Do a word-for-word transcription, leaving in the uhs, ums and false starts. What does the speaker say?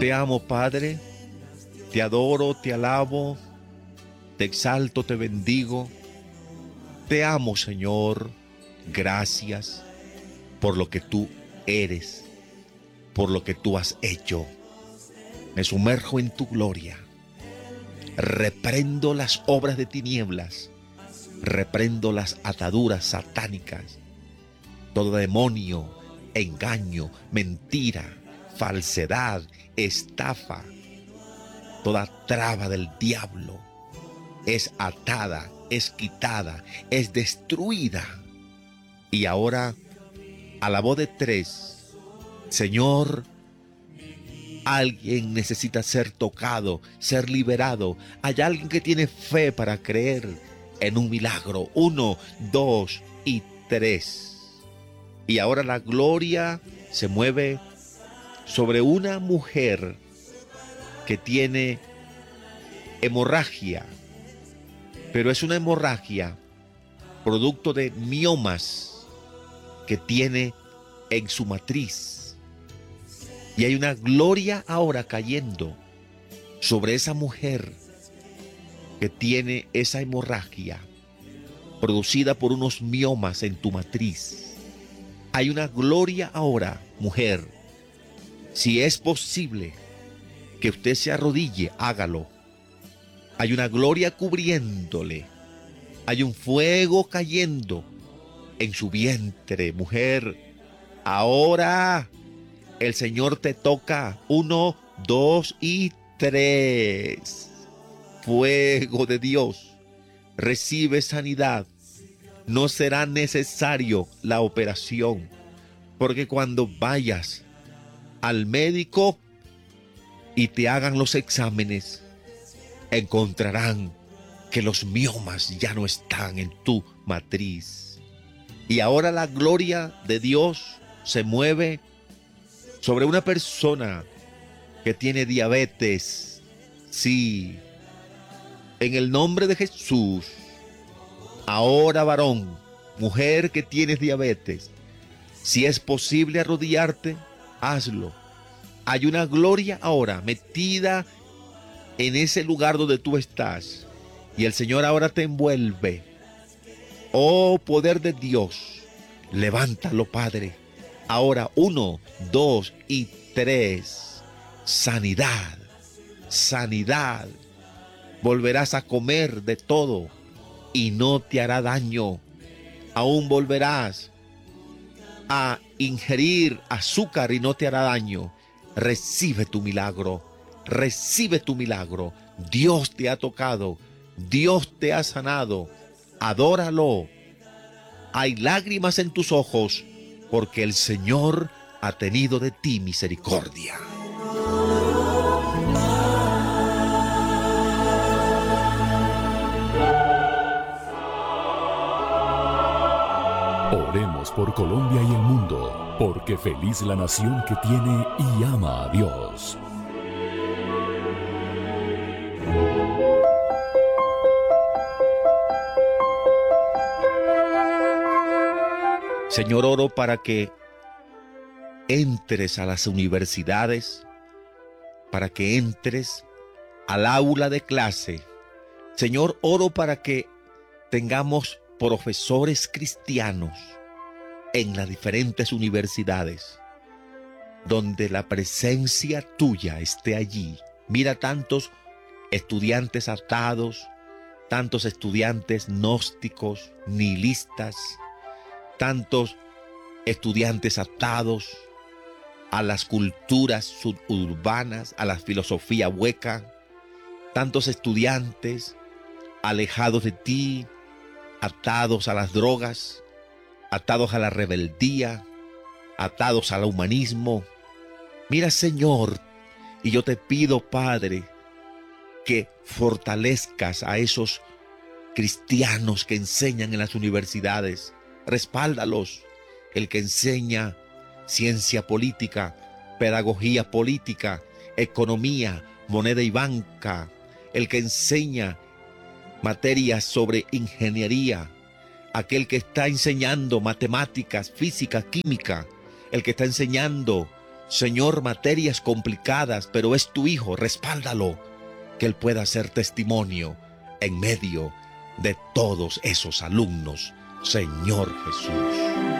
Te amo, Padre, te adoro, te alabo, te exalto, te bendigo. Te amo, Señor. Gracias por lo que tú eres, por lo que tú has hecho. Me sumerjo en tu gloria. Reprendo las obras de tinieblas. Reprendo las ataduras satánicas. Todo demonio, engaño, mentira, falsedad, estafa, toda traba del diablo es atada, es quitada, es destruida. Y ahora, a la voz de tres, Señor, alguien necesita ser tocado, ser liberado. Hay alguien que tiene fe para creer en un milagro. Uno, dos y tres. Y ahora la gloria se mueve sobre una mujer que tiene hemorragia, pero es una hemorragia producto de miomas que tiene en su matriz. Y hay una gloria ahora cayendo sobre esa mujer que tiene esa hemorragia producida por unos miomas en tu matriz. Hay una gloria ahora, mujer. Si es posible que usted se arrodille, hágalo. Hay una gloria cubriéndole. Hay un fuego cayendo en su vientre, mujer. Ahora el Señor te toca. Uno, dos y tres. Fuego de Dios. Recibe sanidad. No será necesario la operación, porque cuando vayas al médico y te hagan los exámenes, encontrarán que los miomas ya no están en tu matriz. Y ahora la gloria de Dios se mueve sobre una persona que tiene diabetes. Sí, en el nombre de Jesús. Ahora, varón, mujer que tienes diabetes, si es posible arrodillarte, hazlo. Hay una gloria ahora metida en ese lugar donde tú estás, y el Señor ahora te envuelve. Oh, poder de Dios, levántalo, Padre. Ahora, uno, dos y tres. Sanidad, sanidad. Volverás a comer de todo y no te hará daño. Aún volverás a ingerir azúcar y no te hará daño. Recibe tu milagro, recibe tu milagro. Dios te ha tocado, Dios te ha sanado. Adóralo. Hay lágrimas en tus ojos porque el Señor ha tenido de ti misericordia. Oremos por Colombia y el mundo, porque feliz la nación que tiene y ama a Dios. Señor, oro para que entres a las universidades, para que entres al aula de clase. Señor, oro para que tengamos profesores cristianos en las diferentes universidades, donde la presencia tuya esté allí. Mira tantos estudiantes atados, tantos estudiantes gnósticos, nihilistas, tantos estudiantes atados a las culturas suburbanas, a la filosofía hueca, tantos estudiantes alejados de ti, atados a las drogas, atados a la rebeldía, atados al humanismo. Mira, Señor, y yo te pido, Padre, que fortalezcas a esos cristianos que enseñan en las universidades. Respáldalos. El que enseña ciencia política, pedagogía política, economía, moneda y banca. El que enseña materias sobre ingeniería. Aquel que está enseñando matemáticas, física, química. El que está enseñando Señor, materias complicadas, pero es tu hijo, respáldalo, que él pueda ser testimonio en medio de todos esos alumnos, Señor Jesús.